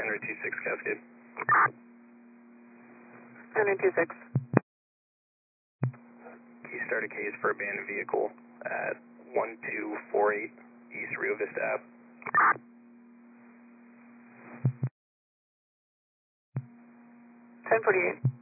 Henry 26 Cascade. Henry 26. Key started case for abandoned vehicle at 1248 East Rio Vista Ave. 1048.